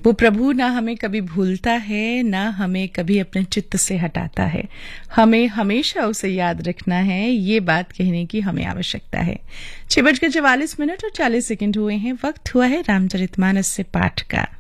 वो प्रभु ना हमें कभी भूलता है, ना हमें कभी अपने चित्त से हटाता है। हमें हमेशा उसे याद रखना है, ये बात कहने की हमें आवश्यकता है। 6:44 और 40 सेकंड हुए हैं। वक्त हुआ है रामचरितमानस से पाठ का।